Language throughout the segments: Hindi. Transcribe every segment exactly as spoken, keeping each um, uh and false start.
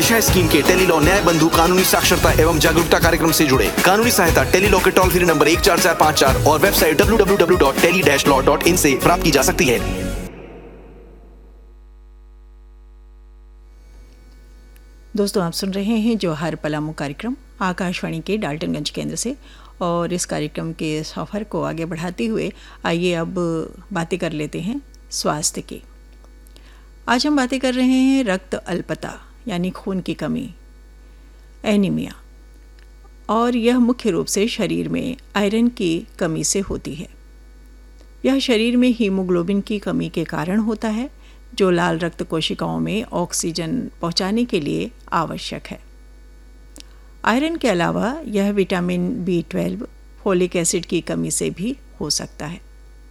दिशा स्कीम के टेलीलॉ न्याय बंधु कानूनी साक्षरता एवं जागरूकता कार्यक्रम से जुड़े। कानूनी सहायता टेलीलॉ के टोल फ्री नंबर एक चार चार पाँच चार और website W W W dot tele dash law dot in से प्राप्त की जा सकती है। दोस्तों, आप सुन रहे हैं जोहार पलामू कार्यक्रम आकाशवाणी के डाल्टनगंज केंद्र से, और इस कार्यक्रम के सफ़र को आगे बढ़ाते हुए आइए अब बातें कर लेते हैं स्वास्थ्य की। आज हम बातें कर रहे हैं रक्त अल्पता यानी खून की कमी, एनीमिया, और यह मुख्य रूप से शरीर में आयरन की कमी से होती है। यह शरीर में हीमोग्लोबिन की कमी के कारण होता है, जो लाल रक्त कोशिकाओं में ऑक्सीजन पहुंचाने के लिए आवश्यक है। आयरन के अलावा यह vitamin B twelve, folic acid की कमी से भी हो सकता है।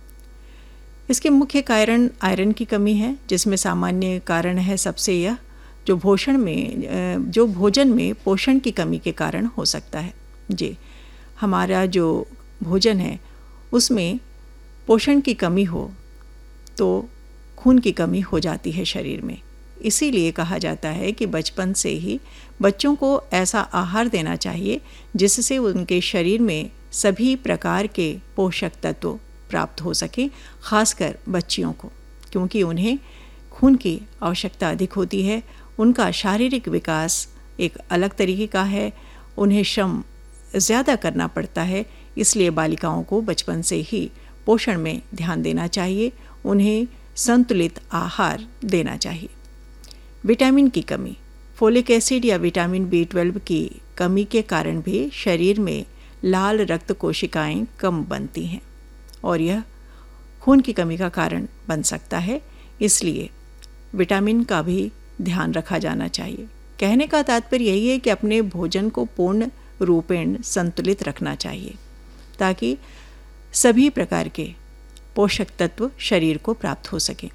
इसके मुख्य कारण आयरन की कमी है, जिसमें सामान्य कारण है सबसे यह जो भोजन में जो भोजन में पोषण की कमी के कारण हो सकता है। जी, हमारा जो भोजन है उसमें पोषण की कमी हो तो खून की कमी हो जाती है शरीर में। इसीलिए कहा जाता है कि बचपन से ही बच्चों को ऐसा आहार देना चाहिए जिससे उनके शरीर में सभी प्रकार के पोषक तत्व प्राप्त हो सके, खासकर बच्चियों को, क्योंकि उन्हें खून की आवश्यकता अधिक होती है। उनका शारीरिक विकास एक अलग तरीके का है, उन्हें श्रम ज़्यादा करना पड़ता है। इसलिए बालिकाओं को बचपन से ही पोषण में ध्यान देना चाहिए, उन्हें संतुलित आहार देना चाहिए। विटामिन की कमी, फोलिक एसिड या विटामिन बी ट्वेल्व की कमी के कारण भी शरीर में लाल रक्त कोशिकाएं कम बनती हैं और यह खून की कमी का कारण बन सकता है। इसलिए विटामिन का भी ध्यान रखा जाना चाहिए। कहने का तात्पर्य यही है कि अपने भोजन को पूर्ण रूपेण संतुलित रखना चाहिए ताकि सभी प्रकार के पोषक तत्व शरीर को प्राप्त हो सकें।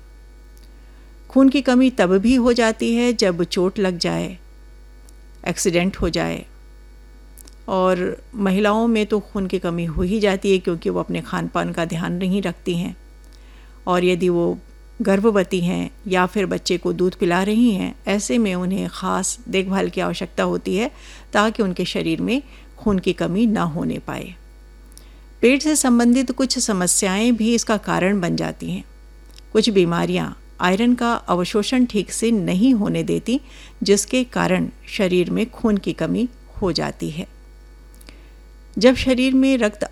खून की कमी तब भी हो जाती है जब चोट लग जाए, एक्सीडेंट हो जाए, और महिलाओं में तो खून की कमी हो ही जाती है क्योंकि वो अपने खान पान का ध्यान नहीं रखती हैं, और यदि वो गर्भवती हैं या फिर बच्चे को दूध पिला रही हैं, ऐसे में उन्हें ख़ास देखभाल की आवश्यकता होती है ताकि उनके शरीर में खून की कमी ना होने पाए। पेट से संबंधित कुछ समस्याएं भी इसका कारण बन जाती हैं। कुछ बीमारियां आयरन का अवशोषण ठीक से नहीं होने देती, जिसके कारण शरीर में खून की कमी हो जाती है। जब शरीर में रक्त